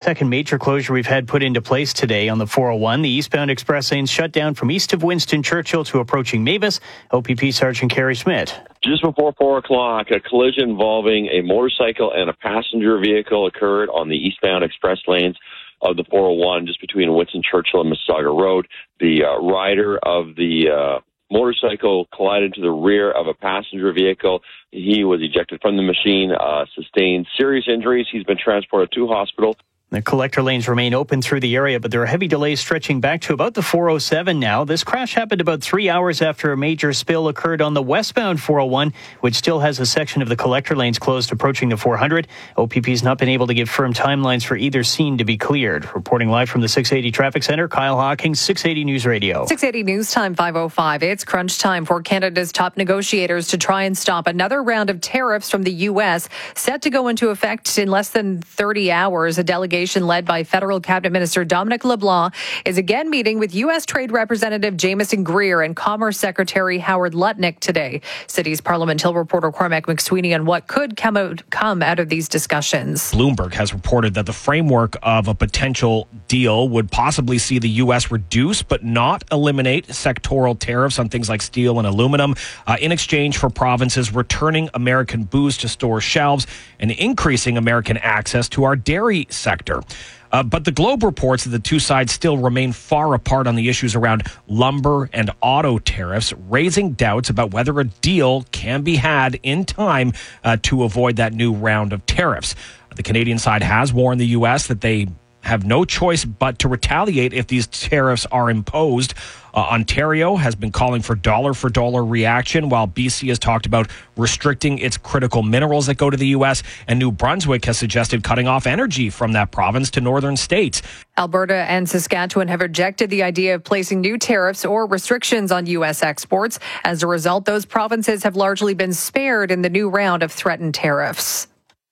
second major closure we've had put into place today on the 401. The eastbound express lanes shut down from east of Winston Churchill to approaching Mavis. OPP Sergeant Kerry Schmidt. Just before 4 o'clock, a collision involving a motorcycle and a passenger vehicle occurred on the eastbound express lanes of the 401, just between Winston Churchill and Mississauga Road. The rider of the motorcycle collided to the rear of a passenger vehicle. He was ejected from the machine, sustained serious injuries. He's been transported to hospital. The collector lanes remain open through the area, but there are heavy delays stretching back to about the 407 now. This crash happened about 3 hours after a major spill occurred on the westbound 401, which still has a section of the collector lanes closed approaching the 400. OPP's not been able to give firm timelines for either scene to be cleared. Reporting live from the 680 Traffic Center, Kyle Hawkins, 680 News Radio. 680 News Time, 5:05. It's crunch time for Canada's top negotiators to try and stop another round of tariffs from the U.S. set to go into effect in less than 30 hours. A delegation led by Federal Cabinet Minister Dominic LeBlanc is again meeting with U.S. Trade Representative Jameson Greer and Commerce Secretary Howard Lutnick today. City's Parliament Hill reporter Cormac McSweeney on what could come out of these discussions. Bloomberg has reported that the framework of a potential deal would possibly see the U.S. reduce but not eliminate sectoral tariffs on things like steel and aluminum in exchange for provinces returning American booze to store shelves and increasing American access to our dairy sector. But the Globe reports that the two sides still remain far apart on the issues around lumber and auto tariffs, raising doubts about whether a deal can be had in time to avoid that new round of tariffs. The Canadian side has warned the U.S. that they have no choice but to retaliate if these tariffs are imposed. Ontario has been calling for dollar-for-dollar reaction, while BC has talked about restricting its critical minerals that go to the U.S., and New Brunswick has suggested cutting off energy from that province to northern states. Alberta and Saskatchewan have rejected the idea of placing new tariffs or restrictions on U.S. exports. As a result, those provinces have largely been spared in the new round of threatened tariffs.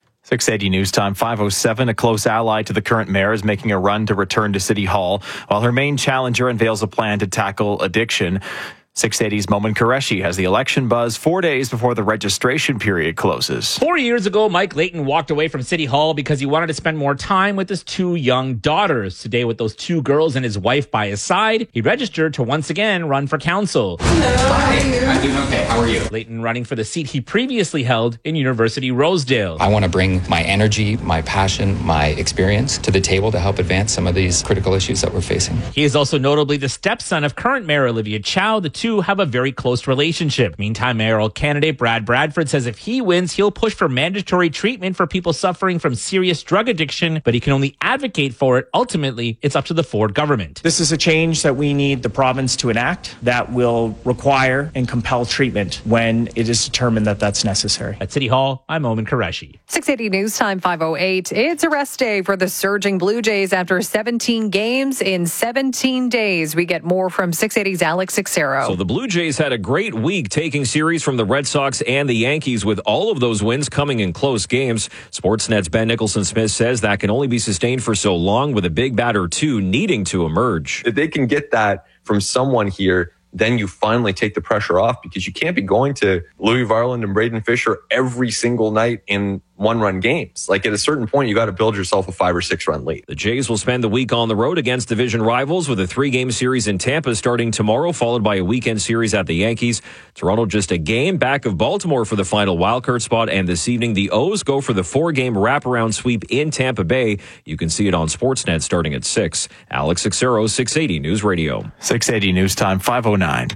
680 News Time, 5:07. A close ally to the current mayor is making a run to return to City Hall, while her main challenger unveils a plan to tackle addiction. 680's Momin Qureshi has the election buzz 4 days before the registration period closes. 4 years ago, Mike Layton walked away from City Hall because he wanted to spend more time with his two young daughters. Today, with those two girls and his wife by his side, he registered to once again run for council. Hi, I'm doing okay. How are you? Layton running for the seat he previously held in University Rosedale. I want to bring my energy, my passion, my experience to the table to help advance some of these critical issues that we're facing. He is also notably the stepson of current Mayor Olivia Chow. The two have a very close relationship. Meantime, mayoral candidate Brad Bradford says if he wins, he'll push for mandatory treatment for people suffering from serious drug addiction, but he can only advocate for it. Ultimately, it's up to the Ford government. This is a change that we need the province to enact that will require and compel treatment when it is determined that that's necessary. At City Hall, I'm Momin Qureshi. 680 News Time, 5:08. It's a rest day for the surging Blue Jays after 17 games in 17 days. We get more from 680's Alex Sixero. So the Blue Jays had a great week taking series from the Red Sox and the Yankees, with all of those wins coming in close games. Sportsnet's Ben Nicholson-Smith says that can only be sustained for so long, with a big bat or two needing to emerge. If they can get that from someone here, then you finally take the pressure off, because you can't be going to Louis Varland and Braden Fisher every single night in one-run games. Like, at a certain point, you got to build yourself a 5 or 6 run lead. The Jays will spend the week on the road against division rivals, with a 3-game series in Tampa starting tomorrow, followed by a weekend series at the Yankees. Toronto just a game back of Baltimore for the final wildcard spot, and this evening the O's go for the 4-game wraparound sweep in Tampa Bay. You can see it on Sportsnet starting at 6. Alex Sixero, 680 News Radio. 680 News Time, 5:09.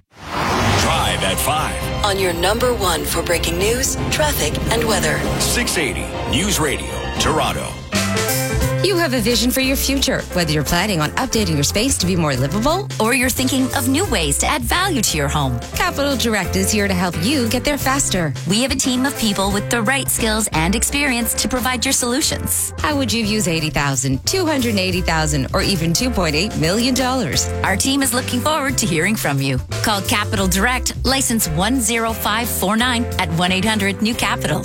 Drive at 5. On your number one for breaking news, traffic, and weather. 680 News Radio, Toronto. You have a vision for your future, whether you're planning on updating your space to be more livable or you're thinking of new ways to add value to your home. Capital Direct is here to help you get there faster. We have a team of people with the right skills and experience to provide your solutions. How would you use $80,000, $280,000, or even $2.8 million? Our team is looking forward to hearing from you. Call Capital Direct, license 10549 at 1-800-NEW-CAPITAL.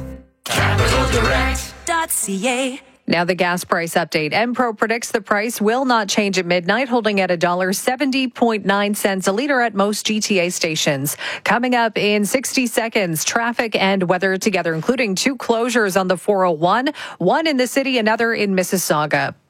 CapitalDirect.ca. Now the gas price update. Enpro predicts the price will not change at midnight, holding at $1.70.9 a litre at most GTA stations. Coming up in 60 seconds, traffic and weather together, including 2 closures on the 401, one in the city, another in Mississauga.